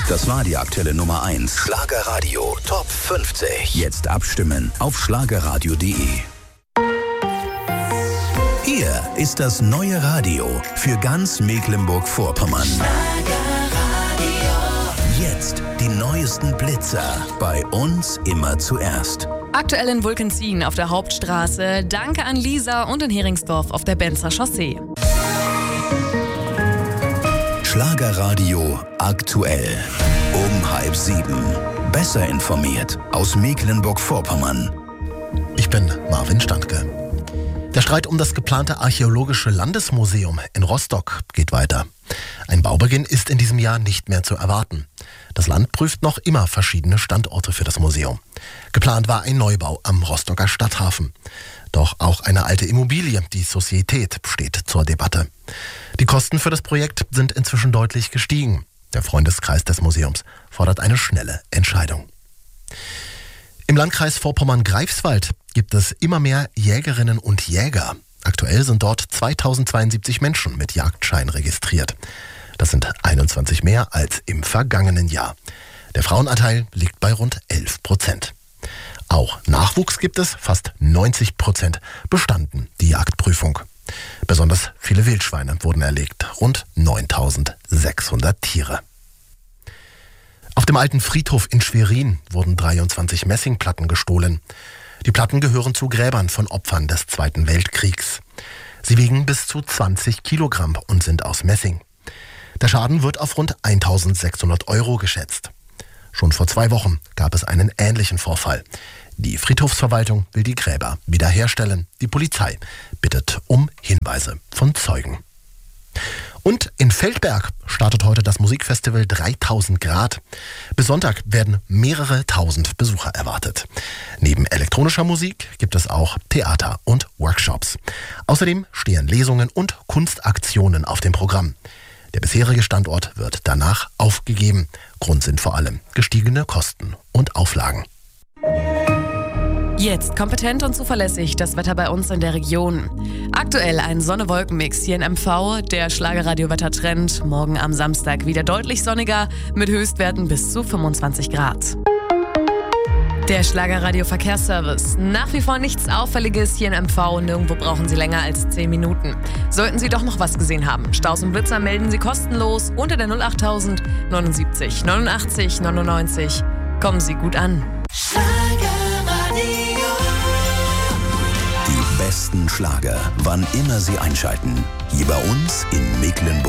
Das war die aktuelle Nummer 1. Schlagerradio Top 50. Jetzt abstimmen auf schlagerradio.de. Hier ist das neue Radio für ganz Mecklenburg-Vorpommern. Jetzt die neuesten Blitzer. Bei uns immer zuerst. Aktuell in Vulkenzien auf der Hauptstraße. Danke an Lisa und in Heringsdorf auf der Benzer Chaussee. Schlagerradio aktuell. Um 6:30. Besser informiert aus Mecklenburg-Vorpommern. Ich bin Marvin Standke. Der Streit um das geplante Archäologische Landesmuseum in Rostock geht weiter. Ein Baubeginn ist in diesem Jahr nicht mehr zu erwarten. Das Land prüft noch immer verschiedene Standorte für das Museum. Geplant war ein Neubau am Rostocker Stadthafen. Doch auch eine alte Immobilie, die Societät, steht zur Debatte. Die Kosten für das Projekt sind inzwischen deutlich gestiegen. Der Freundeskreis des Museums fordert eine schnelle Entscheidung. Im Landkreis Vorpommern-Greifswald gibt es immer mehr Jägerinnen und Jäger. Aktuell sind dort 2072 Menschen mit Jagdschein registriert. Das sind 21 mehr als im vergangenen Jahr. Der Frauenanteil liegt bei rund 11%. Auch Nachwuchs gibt es, fast 90% bestanden die Jagdprüfung. Besonders viele Wildschweine wurden erlegt, rund 9.600 Tiere. Auf dem alten Friedhof in Schwerin wurden 23 Messingplatten gestohlen. Die Platten gehören zu Gräbern von Opfern des Zweiten Weltkriegs. Sie wiegen bis zu 20 Kilogramm und sind aus Messing. Der Schaden wird auf rund 1.600 € geschätzt. Schon vor 2 Wochen gab es einen ähnlichen Vorfall. Die Friedhofsverwaltung will die Gräber wiederherstellen. Die Polizei bittet um Hinweise von Zeugen. Und in Feldberg startet heute das Musikfestival 3000 Grad. Bis Sonntag werden mehrere tausend Besucher erwartet. Neben elektronischer Musik gibt es auch Theater und Workshops. Außerdem stehen Lesungen und Kunstaktionen auf dem Programm. Der bisherige Standort wird danach aufgegeben. Grund sind vor allem gestiegene Kosten und Auflagen. Jetzt kompetent und zuverlässig das Wetter bei uns in der Region. Aktuell ein Sonne-Wolken-Mix hier in MV, der Schlagerradio-Wettertrend. Morgen am Samstag wieder deutlich sonniger mit Höchstwerten bis zu 25 Grad. Der Schlagerradio-Verkehrsservice. Nach wie vor nichts Auffälliges hier in MV. Nirgendwo brauchen Sie länger als 10 Minuten. Sollten Sie doch noch was gesehen haben. Staus und Blitzer melden Sie kostenlos unter der 08000 79 89 99. Kommen Sie gut an. Die besten Schlager, wann immer Sie einschalten. Hier bei uns in Mecklenburg.